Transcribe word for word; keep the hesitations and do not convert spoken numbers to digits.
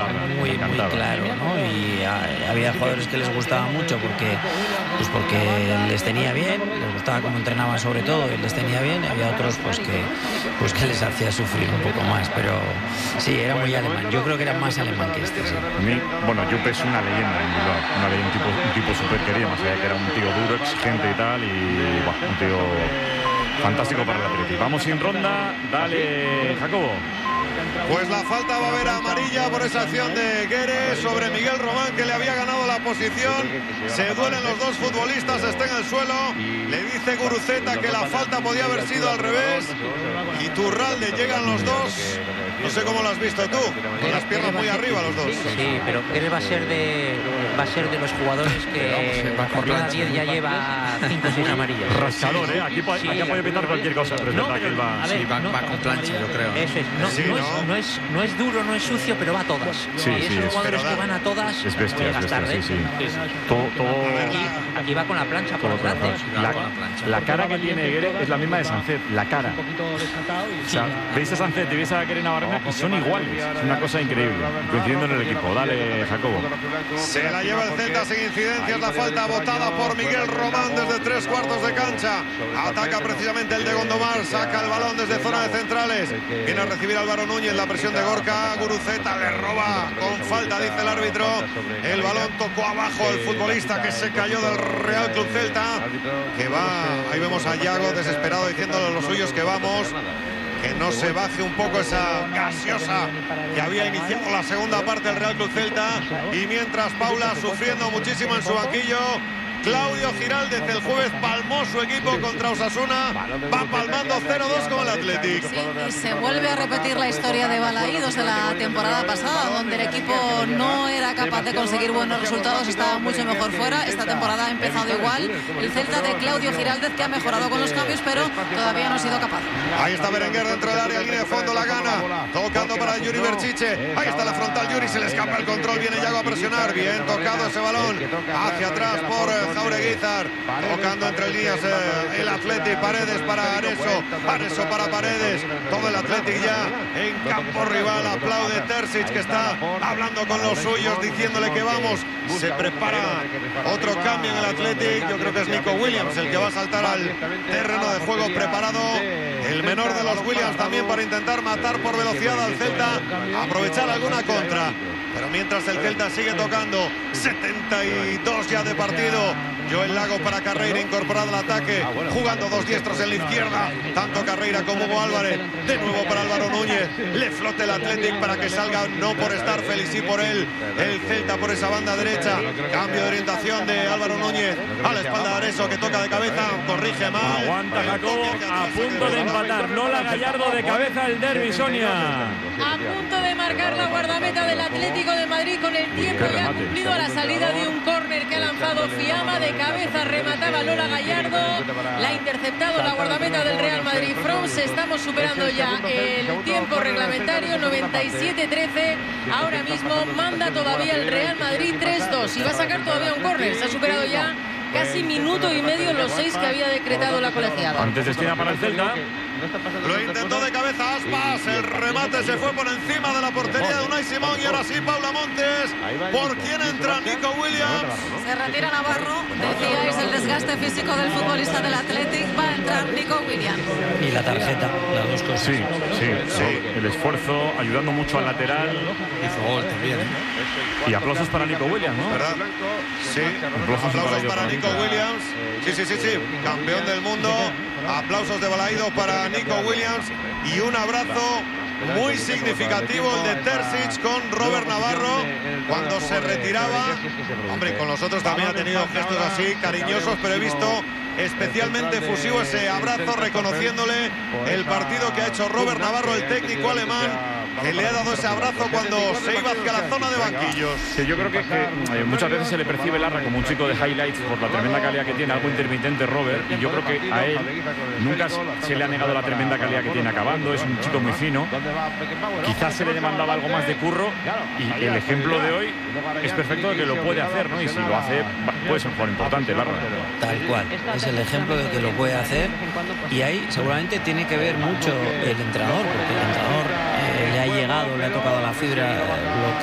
muy, muy claro, ¿no? Y a, había jugadores que les gustaba mucho porque, pues porque les tenía bien, les gustaba cómo entrenaba sobre todo, y les tenía bien, y había otros pues que, pues que les hacía sufrir un poco más, pero sí, era muy alemán. Yo creo que era más alemán que este, sí. A mí, bueno, Juppe es una leyenda en Bilbao, una leyenda, un tipo, un tipo súper querido, más allá que era un tío duro, exigente y tal, y bueno, un tío fantástico para el Atleti. Vamos sin ronda, dale, Jacobo. Pues la falta va a haber amarilla por esa acción de Guedes sobre Miguel Román, que le había ganado la posición. Se duelen los dos futbolistas, está en el suelo. Le dice Guruceta que la falta podía haber sido al revés. Y Turralde, llegan los dos. No sé cómo lo has visto tú, con las piernas muy arriba los dos. Sí, pero Guedes va a ser de va a ser de los jugadores que por jornada diez ya lleva cinco o seis amarillas. Rascador, ¿eh? Aquí, sí, aquí puede pitar cualquier cosa, pero es no, verdad que él va... A ver, sí, va, no, va con plancha, yo creo. Eso es, no, sí, no, ¿no? Es, no, es, no es duro, no es sucio, pero va a todas. Sí, y sí, esos es, jugadores que van a todas es bestia, es bestia, tarde, sí, sí. sí, sí. Todo, todo... Aquí, aquí va con la plancha por delante. La, la cara que tiene Guedes es la misma de Sancet, la cara. O sea, veis a Sancet y veis a Guedes Navarrena y son iguales. Es una cosa increíble, coincidiendo en el equipo. Dale, Jacobo. Se la lleva el Celta sin incidencias, la falta botada por Miguel Román desde tres cuartos de cancha. Ataca precisamente el de Gondomar, saca el balón desde zona de centrales. Viene a recibir Álvaro Núñez, la presión de Gorka. Guruceta le roba con falta, dice el árbitro. El balón tocó abajo el futbolista que se cayó del Real Club Celta, que va, ahí vemos a Yago desesperado diciéndole a los suyos que vamos, que no se baje un poco esa gaseosa que había iniciado la segunda parte del Real Club Celta. Y mientras Paula sufriendo muchísimo en su banquillo, Claudio Giraldez el jueves palmó su equipo contra Osasuna, va palmando cero dos con el Athletic. Sí, y se vuelve a repetir la historia de Balaídos de la temporada pasada, donde el equipo no era capaz de conseguir buenos resultados, estaba mucho mejor fuera. Esta temporada ha empezado igual. El Celta de Claudio Giraldez, que ha mejorado con los cambios, pero todavía no ha sido capaz. Ahí está Berenguer dentro del área, línea de fondo, la gana, tocando para Yuri Berchiche. Ahí está la frontal Yuri, se le escapa el control, viene Yago a presionar, bien tocado ese balón hacia atrás por Jaureguizar, tocando entre líneas eh, el Athletic. Paredes para Areso, Areso para Paredes, todo el Athletic ya en campo rival. Aplaude Terzic, que está hablando con los suyos, diciéndole que vamos. Se prepara otro cambio en el Athletic, yo creo que es Nico Williams el que va a saltar al terreno de juego preparado, el menor de los Williams también, para intentar matar por velocidad al Celta, aprovechar alguna contra. Pero mientras el Celta sigue tocando, setenta y dos ya de partido. Joel Lago para Carreira, incorporado al ataque, jugando dos diestros en la izquierda, tanto Carreira como Hugo Álvarez. De nuevo para Álvaro Núñez, le flote el Athletic para que salga, no por estar feliz, sí por él, el Celta por esa banda derecha. Cambio de orientación de Álvaro Núñez a la espalda de Areso, que toca de cabeza, corrige mal. Aguanta Jacobo, a punto de empatar Lola Gallardo de cabeza el derbi, Sonia. A punto de marcar la guardameta del Atlético de Madrid con el tiempo ya cumplido a la salida de un córner que ha lanzado Fiamma. De cabeza remataba Lola Gallardo, la ha interceptado la guardameta del Real Madrid. Frons, estamos superando ya el tiempo reglamentario, noventa y siete trece. Ahora mismo manda todavía el Real Madrid tres dos y va a sacar todavía un córner. Se ha superado ya casi minuto y medio los seis que había decretado la colegiada. Antes de esquina para el Celta. Lo intentó de cabeza Aspas, el remate se fue por encima de la portería de Unai Simón. Y ahora sí, Paula Montes. ¿Por quién entra Nico Williams? Se retira Navarro, decíais el desgaste físico del futbolista del Athletic, va a entrar Nico Williams. Y la tarjeta, las dos cosas. Sí, sí, sí. El esfuerzo, ayudando mucho al lateral. Hizo gol también, ¿eh? Y aplausos para Nico Williams, ¿no? ¿Verdad? Sí, aplausos, aplausos para Nico Williams. Sí, sí, sí, sí, campeón del mundo. Aplausos de Balaído para Nico Williams. Y un abrazo muy significativo el de Terzic con Robert Navarro cuando se retiraba. Hombre, con los otros también ha tenido gestos así cariñosos, pero he visto especialmente efusivo ese abrazo, reconociéndole el partido que ha hecho Robert Navarro, el técnico alemán, que le ha dado ese abrazo cuando se iba hacia la zona de banquillos. Sí, yo creo que, que eh, muchas veces se le percibe Larra como un chico de highlights por la tremenda calidad que tiene, algo intermitente Robert, y yo creo que a él nunca se le ha negado la tremenda calidad que tiene acabando, es un chico muy fino. Quizás se le demandaba algo más de curro, y el ejemplo de hoy es perfecto de que lo puede hacer, ¿no? Y si lo hace, puede ser un jugador importante, Larra. Tal cual, es el ejemplo de que lo puede hacer, y ahí seguramente tiene que ver mucho el entrenador, porque el entrenador eh, le ha llegado, le ha tocado la fibra, lo